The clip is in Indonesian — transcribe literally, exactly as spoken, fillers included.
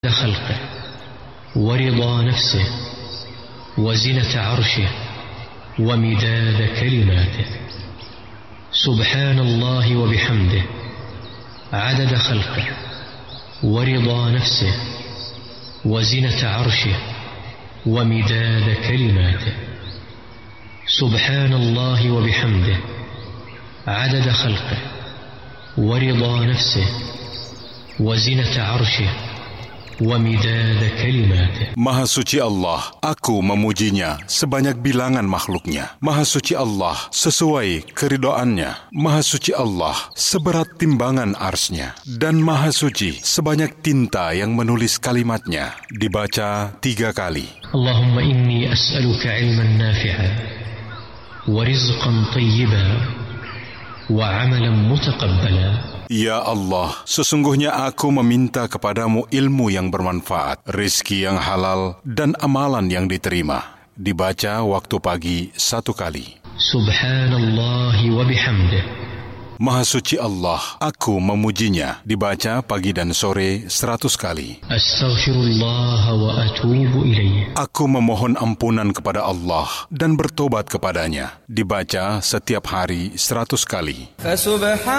خلقه ورضا نفسه وزنة عرشه ومداد كلماته سبحان الله وبحمده عدد خلقه ورضا نفسه وزنة عرشه ومداد كلماته سبحان الله وبحمده عدد خلقه ورضا نفسه وزنة عرشه ومداد كلماته. Maha suci Allah, aku memujinya sebanyak bilangan makhluknya. Maha suci Allah sesuai keridoannya. Maha suci Allah seberat timbangan arsnya. Dan maha suci sebanyak tinta yang menulis kalimatnya. Dibaca tiga kali. Allahumma inni as'aluka ilman nafi'a wa rizqan tayyiba wa amalan mutaqabbala. Ya Allah, sesungguhnya aku meminta kepadamu ilmu yang bermanfaat, rizki yang halal, dan amalan yang diterima. Dibaca waktu pagi satu kali. Subhanallah wa bihamdih. Maha suci Allah, aku memujinya. Dibaca pagi dan sore seratus kali. Astaghfirullah wa atubu ilaih. Aku memohon ampunan kepada Allah dan bertobat kepadanya. Dibaca setiap hari seratus kali.